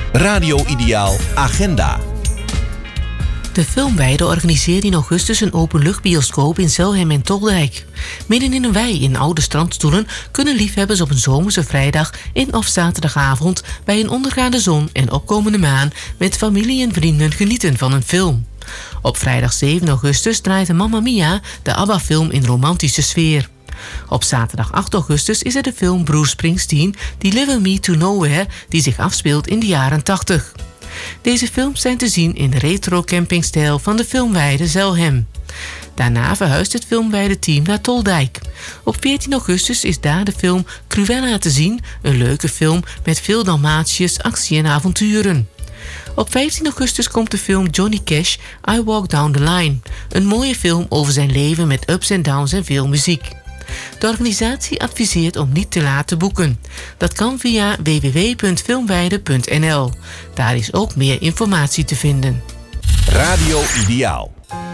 Radio Ideaal Agenda. De Filmweide organiseert in augustus een openluchtbioscoop in Zelhem en Toldijk. Midden in een wei in oude strandstoelen kunnen liefhebbers op een zomerse vrijdag en of zaterdagavond bij een ondergaande zon en opkomende maan met familie en vrienden genieten van een film. Op vrijdag 7 augustus draait de Mamma Mia, de ABBA-film in romantische sfeer. Op zaterdag 8 augustus is er de film Bruce Springsteen, Deliver Me to Nowhere, die zich afspeelt in de jaren 80. Deze films zijn te zien in de retro-campingstijl van de Filmweide Zelhem. Daarna verhuist het Filmweide-team naar Toldijk. Op 14 augustus is daar de film Cruella te zien, een leuke film met veel Dalmatiërs, actie en avonturen. Op 15 augustus komt de film Johnny Cash, I Walk Down the Line, een mooie film over zijn leven met ups en downs en veel muziek. De organisatie adviseert om niet te laat te boeken. Dat kan via www.filmweide.nl. Daar is ook meer informatie te vinden. Radio Ideaal.